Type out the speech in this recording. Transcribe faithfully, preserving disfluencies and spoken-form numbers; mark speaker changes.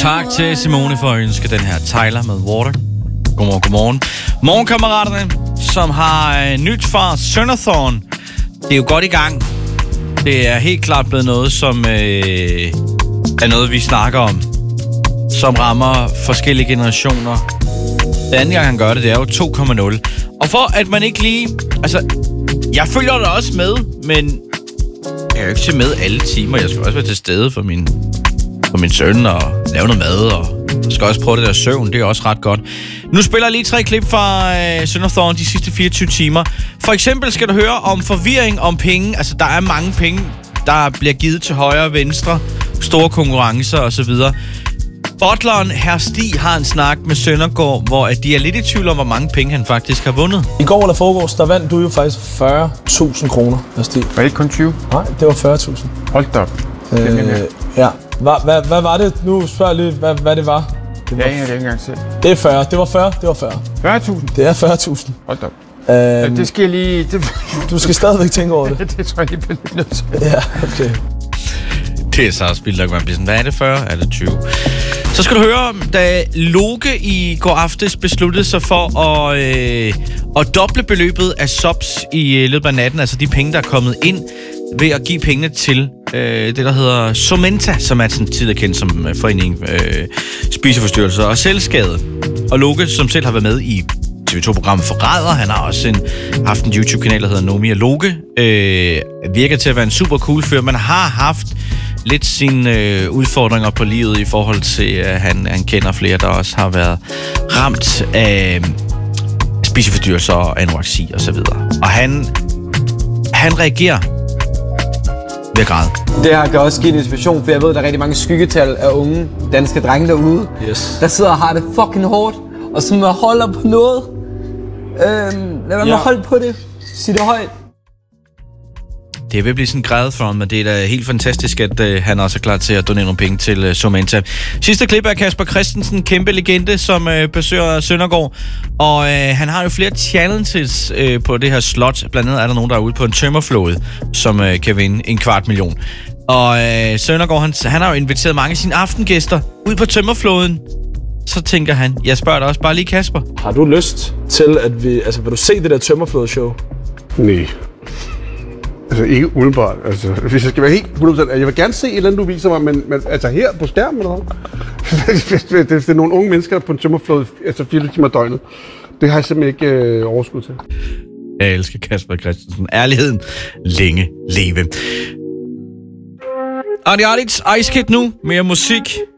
Speaker 1: Tak til Simone for at ønske den her Tyler med Water. Godmorgen, godmorgen. Morgenkammeraterne, som har nyt fra Sønderthorn. Det er jo godt i gang. Det er helt klart blevet noget, som øh, er noget, vi snakker om. Som rammer forskellige generationer. Den anden gang, han gør det, det er jo to komma nul. Og for at man ikke lige... Altså, jeg følger det også med, men jeg er jo ikke til med alle timer. Jeg skal også være til stede for min, for min søn og lave noget mad. Og jeg skal også prøve det der søvn, det er også ret godt. Nu spiller jeg lige tre klip fra øh, Sønderthorn de sidste fireogtyve timer. For eksempel skal du høre om forvirring om penge. Altså, der er mange penge, der bliver givet til højre og venstre. Store konkurrencer osv. Butleren Herr Stig har en snak med Søndergaard, hvor de er lidt i tvivl om, hvor mange penge han faktisk har vundet.
Speaker 2: I går eller forgårs, der vandt du jo faktisk fyrre tusind kroner, Herr Stig.
Speaker 3: Var det ikke kun tyve?
Speaker 2: Nej, det var fyrre tusind.
Speaker 3: Hold da op.
Speaker 2: Øh, ja. Hvad, hvad, hvad var det? Nu spørger jeg lige, hvad, hvad det var. Det var
Speaker 3: ja, jeg har ikke engang set.
Speaker 2: Det er fyrre. Det var fyrre. Det var fyrre.
Speaker 3: fyrre tusind?
Speaker 2: Det er fyrre tusind.
Speaker 3: Hold da op.
Speaker 2: Øhm,
Speaker 3: ja, det skal jeg lige... Det...
Speaker 2: Du skal stadigvæk tænke over det.
Speaker 3: Det tror jeg lige bliver lidt nødt til.
Speaker 2: Ja, okay.
Speaker 1: Det er så spildt, at man bliver sådan, hvad er det fyrre? Er det tyve? Så skal du høre, da Loke i går aftes besluttede sig for at, øh, at doble beløbet af subs i løbet af natten, altså de penge, der er kommet ind, ved at give pengene til øh, det, der hedder Somenta, som er sådan tidligere kendt som øh, forening øh, spiseforstyrrelser og selvskade. Og Loke, som selv har været med i T V to-programmet Forræder, han har også en, haft en YouTube-kanal, der hedder Nomi og Loke, øh, virker til at være en super cool fyr, men har haft lidt sine øh, udfordringer på livet i forhold til, at han, han kender flere, der også har været ramt af spiseforstyrrelser og anoreksi og så videre. Og han, han reagerer ved at græde.
Speaker 4: Det her kan også give en inspiration, for jeg ved, at der er rigtig mange skyggetal af unge danske drenge derude,
Speaker 2: Yes.
Speaker 4: der sidder og har det fucking hårdt, og som holder på noget. Øhm, lad mig
Speaker 2: Ja.
Speaker 4: holde på det. Sig det højt.
Speaker 1: Det er ved at blive sådan græd for ham, men det er da helt fantastisk, at øh, han også er klar til at donere nogle penge til øh, Somenta. Sidste klip er Kasper Christensen, kæmpe legende, som øh, besøger Søndergaard. Og øh, han har jo flere challenges øh, på det her slot. Blandt andet er der nogen, der er ude på en tømmerflåde, som øh, kan vinde en kvart million. Og øh, Søndergaard, han, han har jo inviteret mange af sine aftengæster ud på tømmerflåden. Så tænker han, jeg spørger dig også bare lige, Kasper.
Speaker 2: Har du lyst til, at vi... Altså, vil du se det der tømmerflåde-show?
Speaker 3: Nej. Altså ikke umiddelbart. Altså, hvis jeg skal være helt hundrede procent... Jeg vil gerne se et eller andet, du viser mig, men, men altså her på skærmen eller hvad? Det er nogle unge mennesker på en tømmerflåde, altså fireogtyve timer døgnet. Det har jeg simpelthen ikke øh, overskud til.
Speaker 1: Jeg elsker Kasper Christensen. Ærligheden længe leve. Adi Adits, Ice Kid nu. Mere musik.